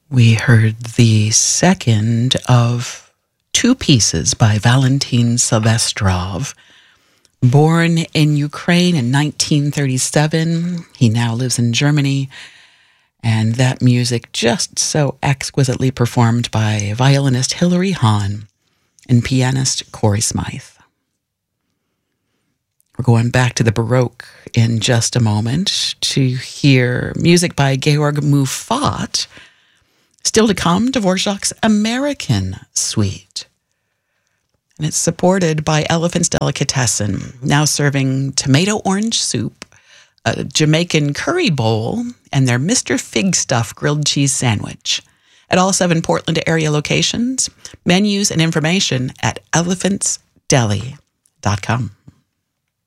We heard the second of two pieces by Valentin Silvestrov. Born in Ukraine in 1937, he now lives in Germany, and that music just so exquisitely performed by violinist Hilary Hahn and pianist Corey Smythe. We're going back to the Baroque in just a moment to hear music by Georg Muffat. Still to come, Dvorak's American Suite. And it's supported by Elephant's Delicatessen, now serving tomato orange soup, a Jamaican curry bowl, and their Mr. Fig Stuff grilled cheese sandwich. At all 7 Portland area locations, menus and information at elephantsdeli.com.